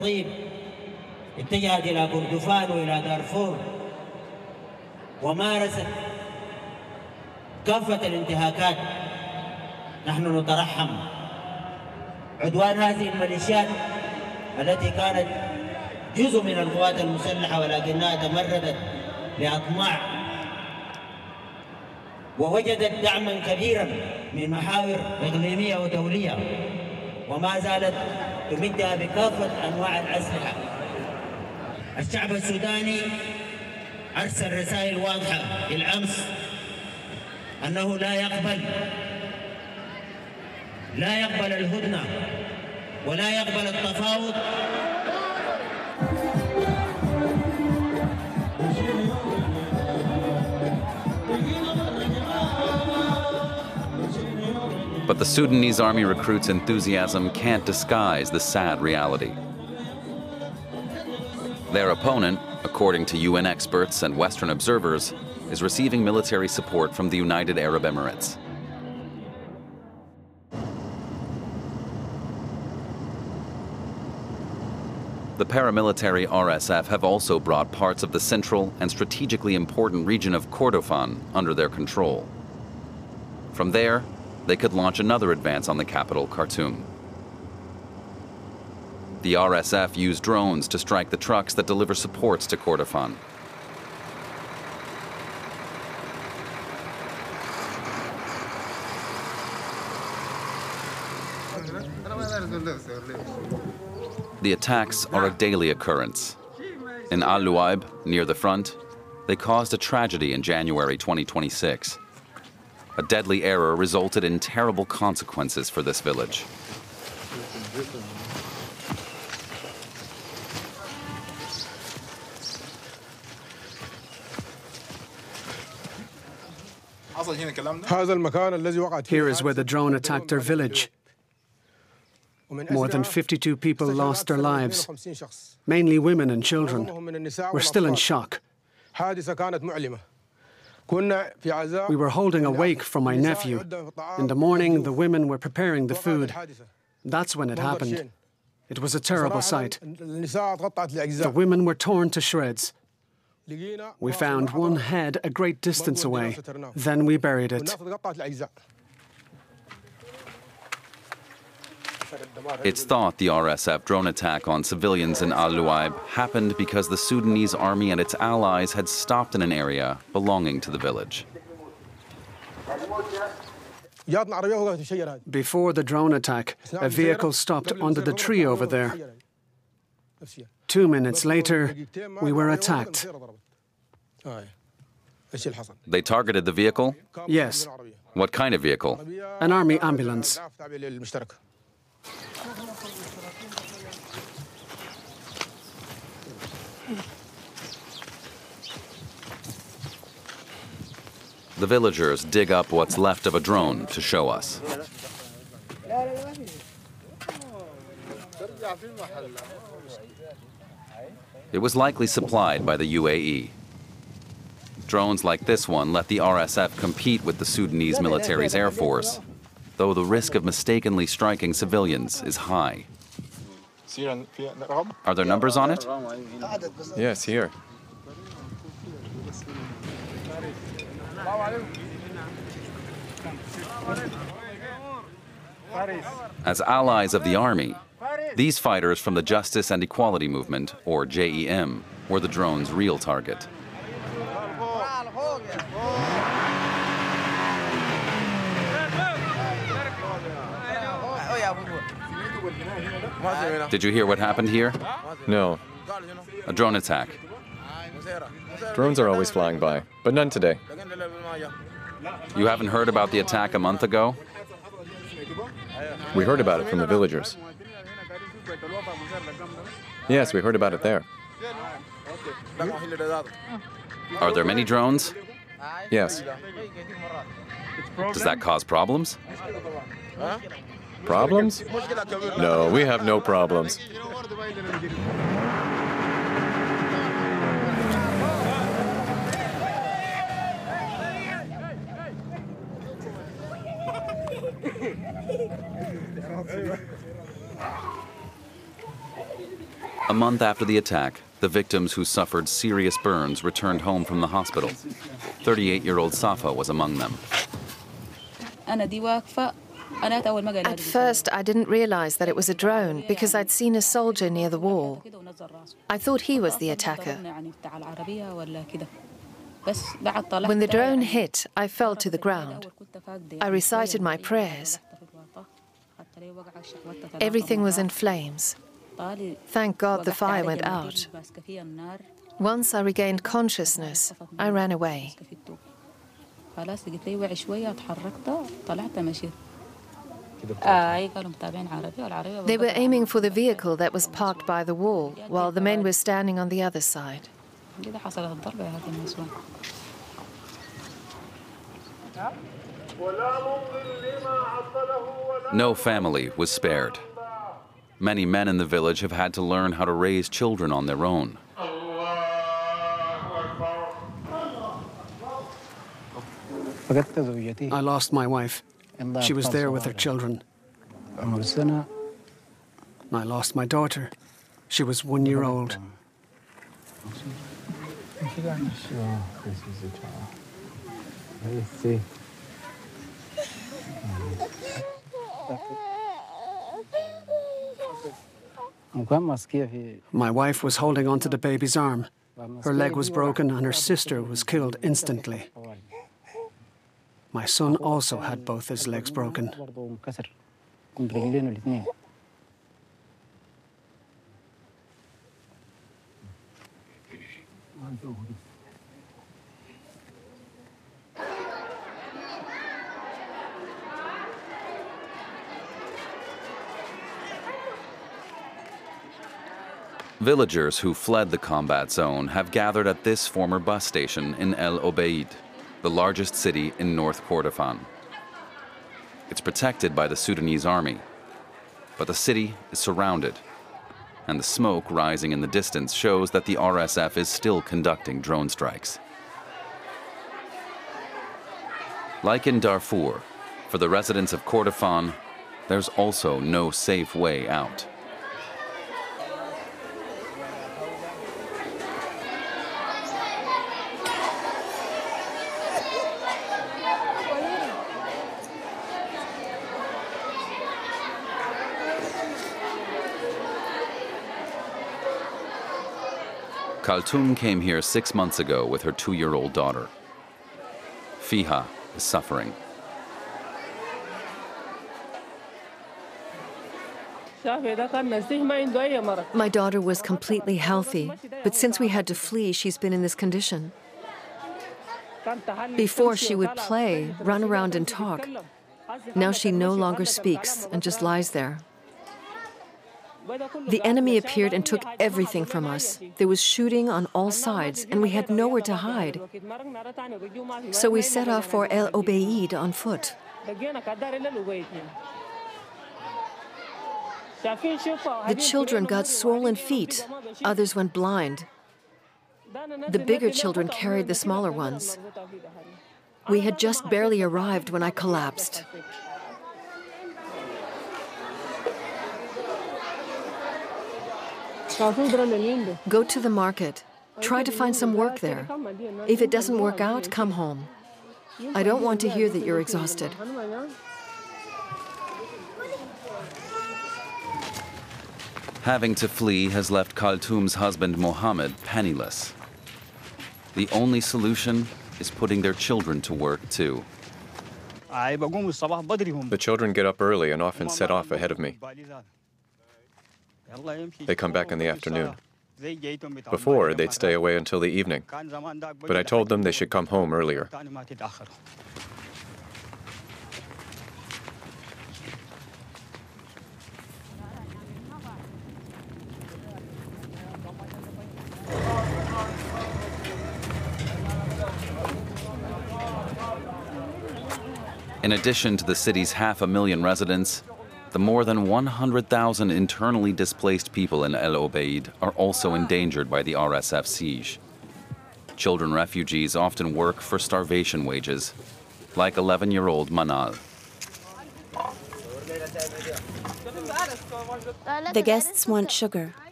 طيب اتجهت إلى كردفان وإلى دارفور ومارست كافة الانتهاكات. نحن نترحم عدوان هذه الميليشيات التي كانت جزء من القوات المسلحة ولكنها تمردت لأطماع ووجدت دعما كبيرا من محاور إقليمية ودولية وما زالت تمدها بكافة أنواع الأسلحة. الشعب السوداني أرسل رسائل واضحة بالأمس أنه لا يقبل الهدنة ولا يقبل التفاوض. But the Sudanese army recruits' enthusiasm can't disguise the sad reality. Their opponent, according to UN experts and Western observers, is receiving military support from the United Arab Emirates. The paramilitary RSF have also brought parts of the central and strategically important region of Kordofan under their control. From there, they could launch another advance on the capital, Khartoum. The RSF used drones to strike the trucks that deliver supports to Kordofan. The attacks are a daily occurrence. In Al Luaib, near the front, they caused a tragedy in January 2026. A deadly error resulted in terrible consequences for this village. Here is where the drone attacked their village. More than 52 people lost their lives, mainly women and children. We're still in shock. We were holding a wake for my nephew. In the morning, the women were preparing the food. That's when it happened. It was a terrible sight. The women were torn to shreds. We found one head a great distance away. Then we buried it. It's thought the RSF drone attack on civilians in Al Luaib happened because the Sudanese army and its allies had stopped in an area belonging to the village. Before the drone attack, a vehicle stopped under the tree over there. 2 minutes later, we were attacked. They targeted the vehicle? Yes. What kind of vehicle? An army ambulance. The villagers dig up what's left of a drone to show us. It was likely supplied by the UAE. Drones like this one let the RSF compete with the Sudanese military's air force, though the risk of mistakenly striking civilians is high. Are there numbers on it? Yes, here. As allies of the army, these fighters from the Justice and Equality Movement, or JEM, were the drone's real target. Did you hear what happened here? No. A drone attack. Drones are always flying by, but none today. You haven't heard about the attack a month ago? We heard about it from the villagers. Yes, we heard about it there. Are there many drones? Yes. Does that cause problems? Problems? No, we have no problems. A month after the attack, the victims who suffered serious burns returned home from the hospital. 38-year-old Safa was among them. At first, I didn't realize that it was a drone because I'd seen a soldier near the wall. I thought he was the attacker. When the drone hit, I fell to the ground. I recited my prayers. Everything was in flames. Thank God the fire went out. Once I regained consciousness, I ran away. They were aiming for the vehicle that was parked by the wall, while the men were standing on the other side. No family was spared. Many men in the village have had to learn how to raise children on their own. I lost my wife. She was there with her children. I lost my daughter. She was 1 year old. My wife was holding onto the baby's arm. Her leg was broken and her sister was killed instantly. My son also had both his legs broken. Villagers who fled the combat zone have gathered at this former bus station in El Obeid, the largest city in North Kordofan. It's protected by the Sudanese army, but the city is surrounded, and the smoke rising in the distance shows that the RSF is still conducting drone strikes. Like in Darfur, for the residents of Kordofan, there's also no safe way out. Kaltoum came here 6 months ago with her 2-year-old daughter. Fiha is suffering. My daughter was completely healthy, but since we had to flee, she's been in this condition. Before, she would play, run around and talk. Now she no longer speaks and just lies there. The enemy appeared and took everything from us. There was shooting on all sides, and we had nowhere to hide. So we set off for El Obeid on foot. The children got swollen feet. Others went blind. The bigger children carried the smaller ones. We had just barely arrived when I collapsed. Go to the market. Try to find some work there. If it doesn't work out, come home. I don't want to hear that you're exhausted. Having to flee has left Kaltoum's husband Mohammed penniless. The only solution is putting their children to work too. The children get up early and often set off ahead of me. They come back in the afternoon. Before, they'd stay away until the evening, but I told them they should come home earlier. In addition to the city's 500,000 residents, the more than 100,000 internally displaced people in El Obeid are also endangered by the RSF siege. Children refugees often work for starvation wages, like 11-year-old Manal. The guests want sugar.